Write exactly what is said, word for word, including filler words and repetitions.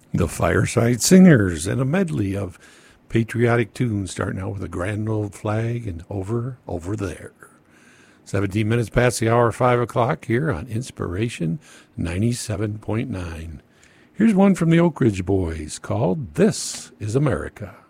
The Fireside Singers and a medley of patriotic tunes, starting out with a grand old flag and over, over there. seventeen minutes past the hour, five o'clock here on Inspiration ninety-seven point nine. Here's one from the Oak Ridge Boys called This is America.